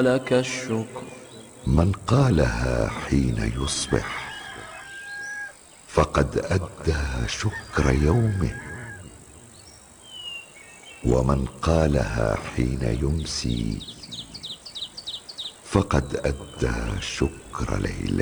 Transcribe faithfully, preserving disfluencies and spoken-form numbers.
لك الشكر. من قالها حين يصبح فقد أدى شكر يومه، ومن قالها حين يمسي فقد أدى شكر ليلته.